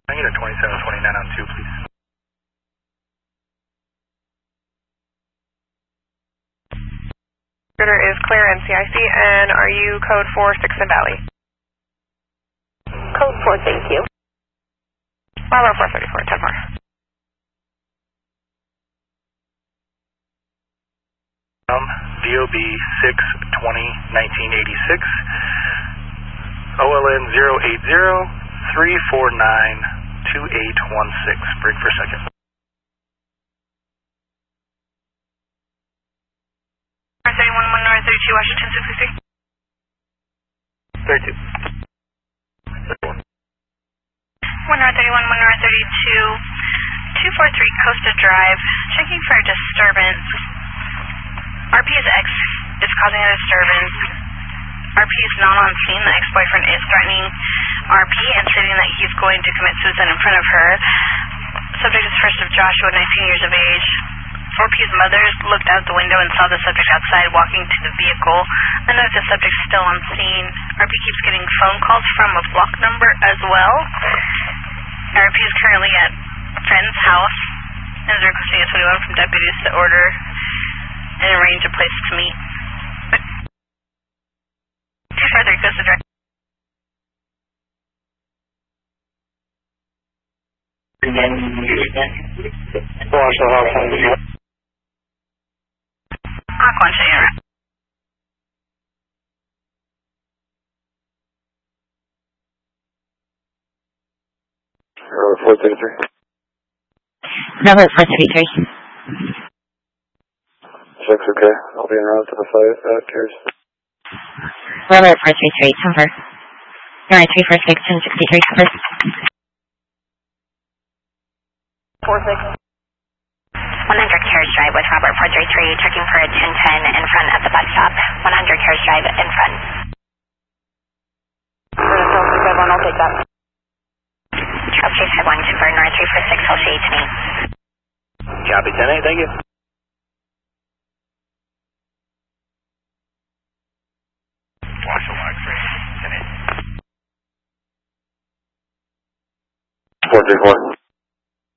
Unit 2729 on 2, please. Critter is clear NCIC, and are you code 4 6 in Valley? Code 4, thank you. Bravo 434, 10 more. DOB 6/20/1986, OLN 080-349-2816. Break for a second. North 32, Washington 663. 32. 1 North 31, 1 North 32, 243 Costa Drive, checking for a disturbance. RP is X is causing a disturbance. RP is not on scene. The ex-boyfriend is threatening RP and stating that he's going to commit suicide in front of her. Subject is First of Joshua, 19 years of age. RP's mother looked out the window and saw the subject outside walking to the vehicle. I know the subject's still on scene. RP keeps getting phone calls from a block number as well. RP is currently at a friend's house and is requesting a 21 from deputies to order and arrange a place to meet. 243 Costa Drive. Aquan, show you around. Robert 433. Robert 433. Check's okay. I'll be en route to the site. Cares. Robert 433, cover. Alright, 346 1063, cover. 46. 100 Carriage Drive with Robert 433, checking for a 1010 in front of the bus stop. 100 Carriage Drive in front. I'll take that. Charles 351, convert North 346, hold shade to me. Copy 10-8, thank you. Watch the log, 10-8. 434.